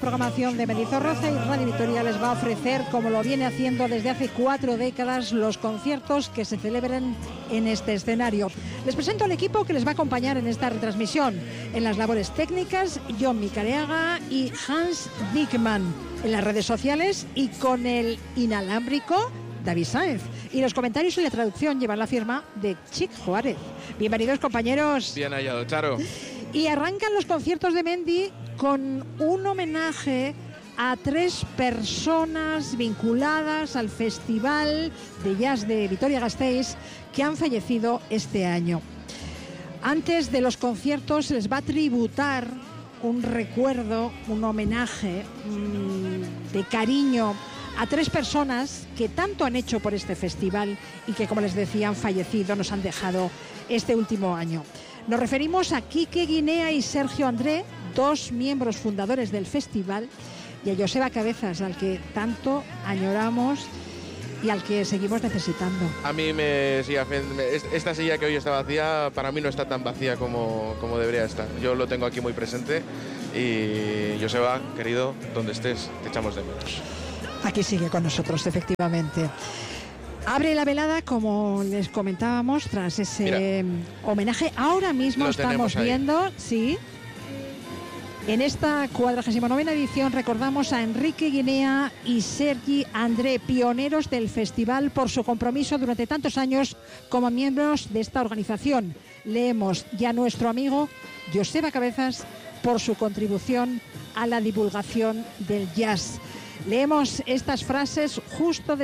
programación de Mendizorroza, y Radio Vitoria les va a ofrecer, como lo viene haciendo desde hace 4 décadas, los conciertos que se celebren en este escenario. Les presento al equipo que les va a acompañar en esta retransmisión. En las labores técnicas, John Micareaga y Hans Dickmann. En las redes sociales y con el inalámbrico, David Sáenz. Y los comentarios y la traducción llevan la firma de Chic Juárez. Bienvenidos, compañeros. Bien hallado, Charo. Y arrancan los conciertos de Mendy con un homenaje a 3 personas vinculadas al Festival de Jazz de Vitoria-Gasteiz que han fallecido este año. Antes de los conciertos se les va a tributar un recuerdo, un homenaje de cariño a 3 personas que tanto han hecho por este festival y que, como les decía, han fallecido, nos han dejado este último año. Nos referimos a Quique Guinea y Sergio André, 2 miembros fundadores del festival, y a Joseba Cabezas, al que tanto añoramos y al que seguimos necesitando. A mí esta silla que hoy está vacía, para mí no está tan vacía como debería estar. Yo lo tengo aquí muy presente y Joseba, querido, donde estés, te echamos de menos. Aquí sigue con nosotros, efectivamente. Abre la velada, como les comentábamos, tras ese homenaje. Ahora mismo estamos viendo, sí, en esta 49ª edición recordamos a Enrique Guinea y Sergi André, pioneros del festival por su compromiso durante tantos años como miembros de esta organización. Leemos ya a nuestro amigo Joseba Cabezas por su contribución a la divulgación del jazz. Leemos estas frases justo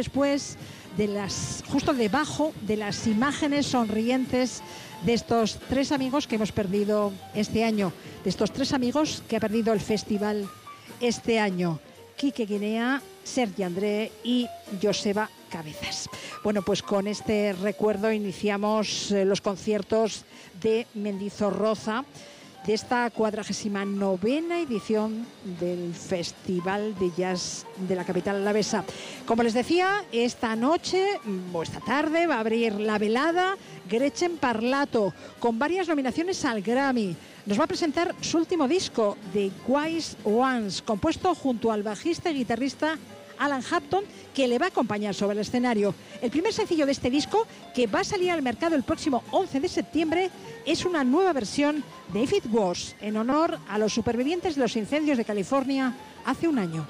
debajo de las imágenes sonrientes de estos 3 amigos que hemos perdido este año, de estos 3 amigos que ha perdido el festival este año: Quique Guinea, Sergi André y Joseba Cabezas. Bueno, pues con este recuerdo iniciamos los conciertos de Mendizorroza, de esta 49ª edición del Festival de Jazz de la capital alavesa. Como les decía, esta noche o esta tarde va a abrir la velada Gretchen Parlato, con varias nominaciones al Grammy. Nos va a presentar su último disco, The Wise Ones, compuesto junto al bajista y guitarrista Alan Hampton, que le va a acompañar sobre el escenario. El primer sencillo de este disco, que va a salir al mercado el próximo 11 de septiembre, es una nueva versión de If It Was, en honor a los supervivientes de los incendios de California hace un año.